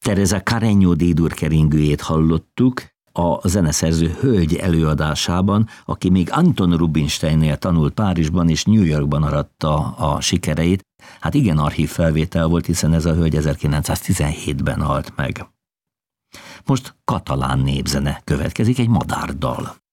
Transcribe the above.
Teresa Carreño D-dur keringőjét hallottuk a zeneszerző hölgy előadásában, aki még Anton Rubinsteinnél tanult Párizsban és New Yorkban aratta a sikereit. Hát igen, archív felvétel volt, hiszen ez a hölgy 1917-ben halt meg. Most katalán népzene következik, egy madárdal.